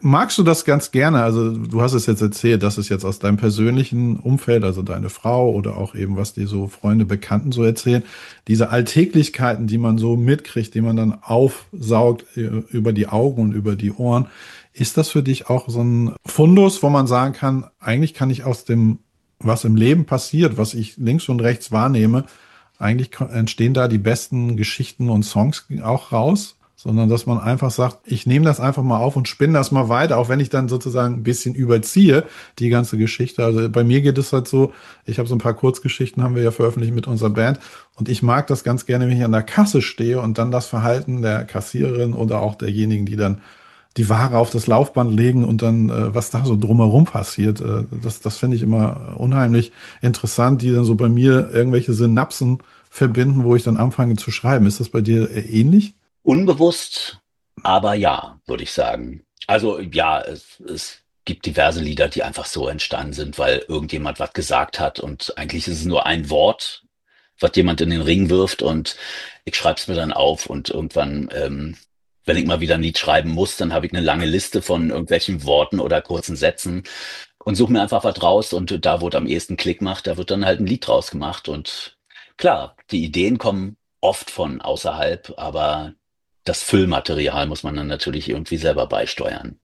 magst du das ganz gerne? Also du hast es jetzt erzählt, dass es jetzt aus deinem persönlichen Umfeld, also deine Frau oder auch eben, was dir so Freunde, Bekannten so erzählen, diese Alltäglichkeiten, die man so mitkriegt, die man dann aufsaugt über die Augen und über die Ohren. Ist das für dich auch so ein Fundus, wo man sagen kann, eigentlich kann ich aus dem, was im Leben passiert, was ich links und rechts wahrnehme, eigentlich entstehen da die besten Geschichten und Songs auch raus, sondern dass man einfach sagt, ich nehme das einfach mal auf und spinne das mal weiter, auch wenn ich dann sozusagen ein bisschen überziehe, die ganze Geschichte. Also bei mir geht es halt so, ich habe so ein paar Kurzgeschichten, haben wir ja veröffentlicht mit unserer Band und ich mag das ganz gerne, wenn ich an der Kasse stehe und dann das Verhalten der Kassiererin oder auch derjenigen, die dann die Ware auf das Laufband legen und dann, was da so drumherum passiert, das finde ich immer unheimlich interessant, die dann so bei mir irgendwelche Synapsen verbinden, wo ich dann anfange zu schreiben. Ist das bei dir ähnlich? Unbewusst, aber ja, würde ich sagen. Also ja, es gibt diverse Lieder, die einfach so entstanden sind, weil irgendjemand was gesagt hat und eigentlich ist es nur ein Wort, was jemand in den Ring wirft und ich schreibe es mir dann auf und irgendwann, wenn ich mal wieder ein Lied schreiben muss, dann habe ich eine lange Liste von irgendwelchen Worten oder kurzen Sätzen und suche mir einfach was raus und da, wo es am ehesten Klick macht, da wird dann halt ein Lied draus gemacht und klar, die Ideen kommen oft von außerhalb, aber das Füllmaterial muss man dann natürlich irgendwie selber beisteuern.